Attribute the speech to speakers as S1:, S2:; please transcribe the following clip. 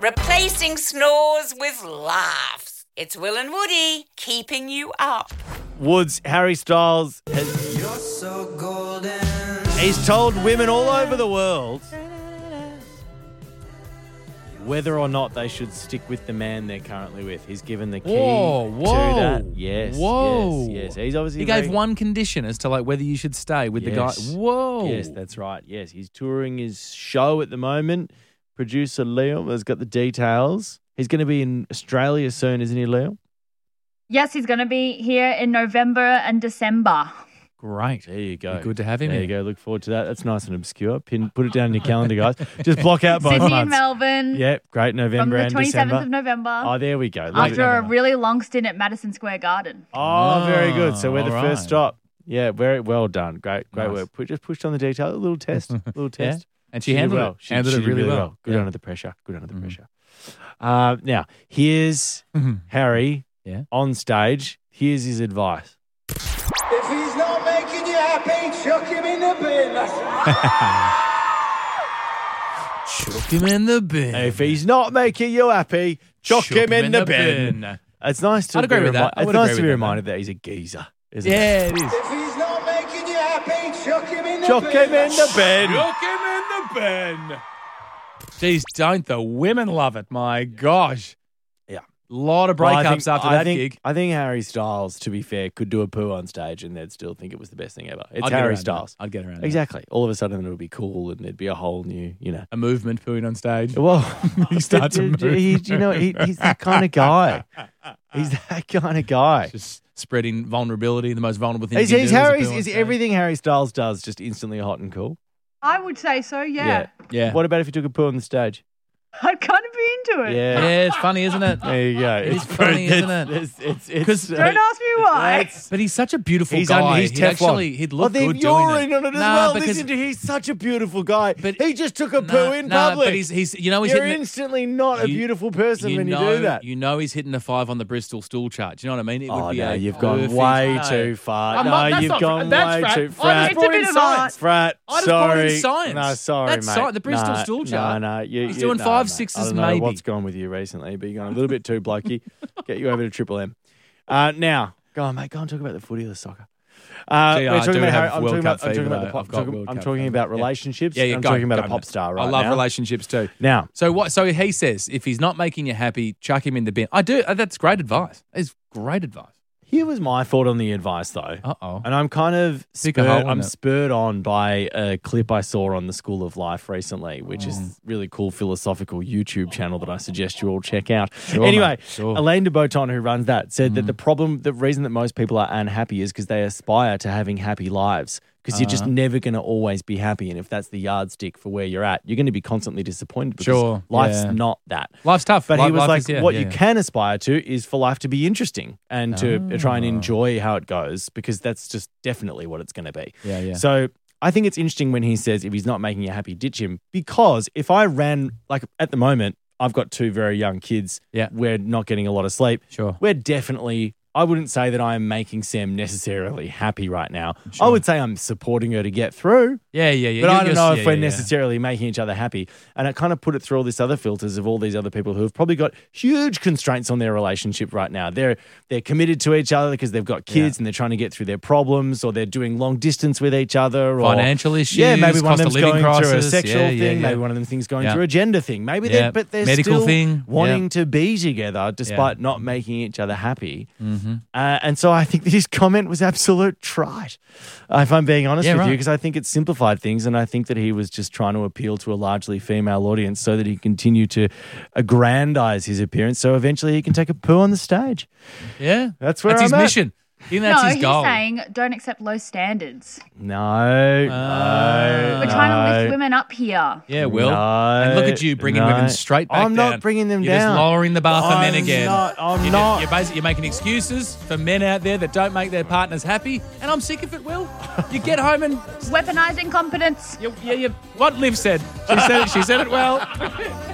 S1: replacing snores with laughs. It's Will and Woody keeping you up.
S2: Woods, Harry Styles has...
S3: You're so golden.
S2: He's told women all over the world whether or not they should stick with the man they're currently with. He's given the key to that. Yes, yes. He's obviously
S4: He gave one condition as to like whether you should stay with the guy. Whoa.
S2: Yes, that's right. Yes, he's touring his show at the moment. Producer Liam has got the details. He's going to be in Australia soon, isn't he, Liam?
S5: Yes, he's going to be here in November and December.
S4: Great.
S2: There you go.
S4: Be good to have him
S2: There
S4: here.
S2: you go. Look forward to that. That's nice and obscure. Put it down in your calendar, guys. Just block out both
S5: Sydney
S2: months.
S5: and Melbourne.
S2: Yep, great. November
S5: From
S2: and
S5: the 27th
S2: December.
S5: of November.
S2: Oh, there we go.
S5: After a really long stint at Madison Square Garden.
S2: Oh, very good. So we're the
S4: all
S2: first
S4: right.
S2: stop. Yeah, very well done. Great
S4: Nice.
S2: work. Just pushed on the detail. A little test.
S4: Yeah. And she
S2: did
S4: handled
S2: well.
S4: it. Handled
S2: She
S4: it
S2: did
S4: really well.
S2: Good
S4: Yeah.
S2: under the pressure. Good under the pressure. Now, here's Harry on stage. Here's his advice.
S3: If he's not making you happy, chuck him in the bin.
S4: Chuck him in the bin.
S2: If he's not making you happy, chuck him in the bin. It's nice to
S4: I'd agree
S2: be
S4: with that. I
S2: It's
S4: would
S2: nice
S4: agree
S2: to be
S4: with that,
S2: reminded that he's a geezer, isn't it?
S4: Yeah, it is.
S3: If he's not making you happy, chuck him in the
S2: Chuck
S3: bin.
S2: him in the bin.
S4: Chuck him in the bin. Jeez, don't the women love it? My gosh.
S2: Yeah.
S4: A lot of
S2: Well,
S4: breakups after that gig.
S2: I think Harry Styles, to be fair, could do a poo on stage and they'd still think it was the best thing ever. It's
S4: I'd get
S2: Harry
S4: around
S2: Styles.
S4: that. I'd get around that.
S2: Exactly. All of a sudden it'll be cool and there'd be a whole new,
S4: A movement pooing on stage.
S2: Well,
S4: He starts a movement.
S2: he's that kind of guy. He's that kind of guy.
S4: Just spreading vulnerability, the most vulnerable thing
S2: Is,
S4: you can
S2: is
S4: do.
S2: Harry's,
S4: a poo on
S2: is
S4: stage.
S2: everything Harry Styles does just instantly hot and cool?
S5: I would say so, yeah.
S4: Yeah.
S2: What about if he took a poo on the stage?
S5: I'd kind of be into it.
S2: Yeah.
S4: Yeah, it's funny, isn't it?
S2: There you go.
S4: It's funny, isn't it?
S2: It's,
S5: Don't ask me why.
S4: But he's such a beautiful
S2: He's
S4: guy.
S2: he's
S4: He'd look
S2: they've
S4: good doing it.
S2: urine on it as
S4: Nah,
S2: well.
S4: because-
S2: Listen to he's such a beautiful guy.
S4: But-
S2: he just took a poo in public.
S4: But he's you know he's
S2: You're
S4: hitting
S2: instantly not a
S4: you-
S2: beautiful person when you do that.
S4: You know he's hitting a 5 on the Bristol stool chart. Do you know what I mean? It
S2: Oh,
S4: would be
S2: no,
S4: a
S2: you've gone
S4: perfect-
S2: way
S4: No.
S2: too far.
S4: I'm
S2: No,
S4: not- that's
S2: you've
S4: not
S2: gone
S4: that's
S2: way
S4: frat.
S2: too
S4: I was
S2: frat.
S4: brought in
S5: It's a bit of
S4: science.
S2: Frat,
S4: I just
S2: sorry.
S4: brought in science.
S2: No, sorry,
S4: That's
S2: mate.
S4: the Bristol stool chart.
S2: No,
S4: He's doing 5, 6s
S2: I don't know
S4: maybe.
S2: what's gone with you recently, but you're going a little bit too blokey. Get you over to Triple M. Now, go on, mate. Go on, talk about the footy or the soccer.
S4: I
S2: we're talking
S4: do
S2: about
S4: have
S2: I'm
S4: World
S2: talking
S4: Cup
S2: about, I'm talking
S4: fever,
S2: about the
S4: though.
S2: pop.
S4: I've got World
S2: I'm
S4: Cup
S2: talking
S4: fever.
S2: about
S4: Yeah.
S2: relationships.
S4: Yeah,
S2: I'm
S4: go,
S2: talking about
S4: go,
S2: a pop
S4: mate.
S2: star right
S4: I love
S2: now.
S4: relationships too.
S2: Now,
S4: So what? So he says if he's not making you happy, chuck him in the bin. I do. That's great advice. It's great advice.
S2: here was my thought on the advice, though.
S4: Uh-oh.
S2: And I'm kind of
S4: Pick a hole in
S2: I'm
S4: it.
S2: spurred on by a clip I saw on the School of Life recently, which is really cool philosophical YouTube channel that I suggest you all check out.
S4: Sure,
S2: Anyway,
S4: mate. Sure.
S2: Elaine de Botton, who runs that, said that the reason that most people are unhappy is because they aspire to having happy lives. Because you're just never going to always be happy. And if that's the yardstick for where you're at, you're going to be constantly disappointed because
S4: Sure,
S2: life's
S4: yeah.
S2: not that.
S4: Life's tough.
S2: But he was
S4: Life
S2: like,
S4: is- yeah,
S2: what
S4: yeah,
S2: you
S4: yeah.
S2: can aspire to is for life to be interesting and to try and enjoy how it goes, because that's just definitely what it's going to be.
S4: Yeah, yeah.
S2: So I think it's interesting when he says, if he's not making you happy, ditch him. Because if I ran, like at the moment, I've got 2 very young kids.
S4: Yeah.
S2: We're not getting a lot of sleep.
S4: Sure.
S2: We're definitely, I wouldn't say that I am making Sam necessarily happy right now. I would say I'm supporting her to get through.
S4: Yeah, yeah, yeah.
S2: But I don't know if
S4: yeah,
S2: we're
S4: yeah.
S2: necessarily making each other happy. And it kind of put it through all these other filters of all these other people who have probably got huge constraints on their relationship right now. They're committed to each other because they've got kids and they're trying to get through their problems, or they're doing long distance with each other. Or,
S4: Financial issues,
S2: Yeah, maybe one of
S4: cost of
S2: them's
S4: living
S2: going through a
S4: crisis.
S2: sexual
S4: Yeah, yeah,
S2: thing.
S4: yeah.
S2: Maybe one of them things going
S4: Yeah.
S2: through a gender thing. Maybe
S4: Yeah.
S2: they're
S4: Medical
S2: still
S4: thing.
S2: wanting
S4: Yeah.
S2: to be together despite not making each other happy. And so I think that his comment was absolute trite, if I'm being honest
S4: Yeah,
S2: with you,
S4: right.
S2: because I think it simplified things, and I think that he was just trying to appeal to a largely female audience so that he continue to aggrandize his appearance, so eventually he can take a poo on the stage.
S4: Yeah.
S2: That's where
S4: That's his
S2: I'm at.
S4: mission. That's
S5: no,
S4: his
S5: he's
S4: goal.
S5: saying don't accept low standards.
S2: No,
S5: We're trying to lift women up here.
S4: Yeah, Will.
S2: No,
S4: And look at you bringing
S2: no.
S4: women straight back
S2: I'm
S4: down.
S2: not bringing them
S4: You're
S2: down.
S4: just lowering the bar for men
S2: I'm
S4: again.
S2: not- I'm
S4: you're
S2: not.
S4: You're making excuses for men out there that don't make their partners happy, and I'm sick of it, Will. You get home and
S5: Weaponizing competence.
S4: what Liv said. She said it well.